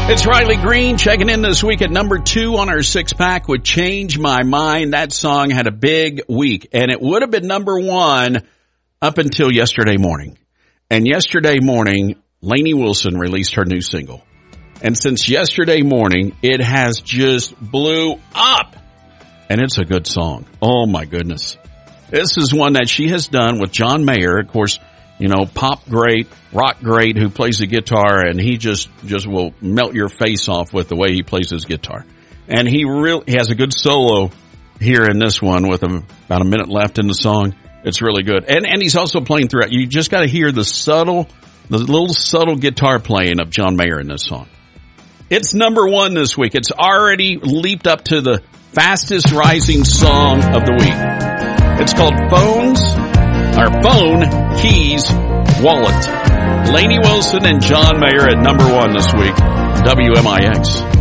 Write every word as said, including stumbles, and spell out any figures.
It's Riley Green checking in this week at number two on our six-pack with Change My Mind. That song had a big week, and it would have been number one up until yesterday morning. And yesterday morning, Lainey Wilson released her new single. And since yesterday morning, it has just blew up. And it's a good song. Oh, my goodness. This is one that she has done with John Mayer, of course, you know, pop great, rock great, who plays the guitar, and he just, just will melt your face off with the way he plays his guitar. And he really he has a good solo here in this one with a, about a minute left in the song. It's really good. And, and he's also playing throughout. You just got to hear the subtle, the little subtle guitar playing of John Mayer in this song. It's number one this week. It's already leaped up to the fastest rising song of the week. It's called Phones. Our Phone, Keys, Wallet. Lainey Wilson and John Mayer at number one this week. W M I X.